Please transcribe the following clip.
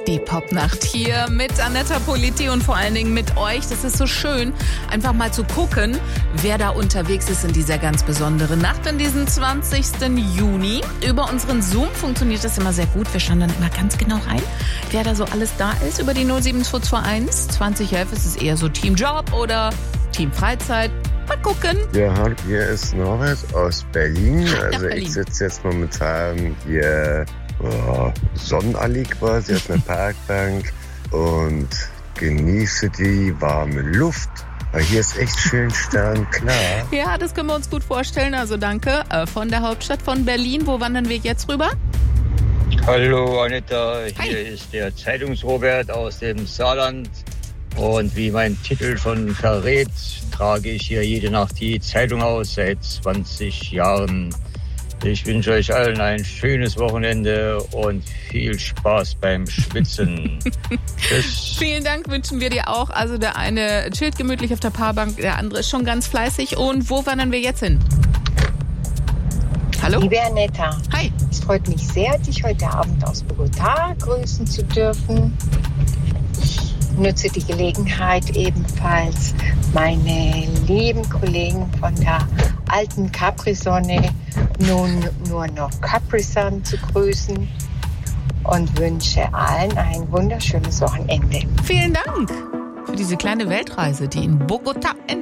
Die Popnacht hier mit Anetta Politi und vor allen Dingen mit euch. Das ist so schön, einfach mal zu gucken, wer da unterwegs ist in dieser ganz besonderen Nacht, an diesem 20. Juni. Über unseren Zoom funktioniert das immer sehr gut. Wir schauen dann immer ganz genau rein, wer da so alles da ist. Über die 07221 2011 ist es eher so Team Job oder Team Freizeit. Mal gucken. Ja, hier ist Norbert aus Berlin. Also Berlin. Ich sitze jetzt momentan hier Sonnenallee quasi auf einer Parkbank und genieße die warme Luft. Weil hier ist echt schön sternklar. Ja, das können wir uns gut vorstellen. Also danke. Von der Hauptstadt von Berlin. Wo wandern wir jetzt rüber? Hallo Anita, Hi. hier ist der Zeitungsrobert aus dem Saarland. Und wie mein Titel schon verrät, trage ich hier jede Nacht die Zeitung aus seit 20 Jahren. Ich wünsche euch allen ein schönes Wochenende und viel Spaß beim Schwitzen. Tschüss. Vielen Dank wünschen wir dir auch. Also der eine chillt gemütlich auf der Paarbank, der andere ist schon ganz fleißig. Und wo wandern wir jetzt hin? Hallo? Liebe Anetta, Hi. es freut mich sehr, dich heute Abend aus Bogotá grüßen zu dürfen. Ich nutze die Gelegenheit ebenfalls, meine lieben Kollegen von der alten Capri-Sonne nun nur noch Capri-Sun zu grüßen und wünsche allen ein wunderschönes Wochenende. Vielen Dank für diese kleine Weltreise, die in Bogotá endet.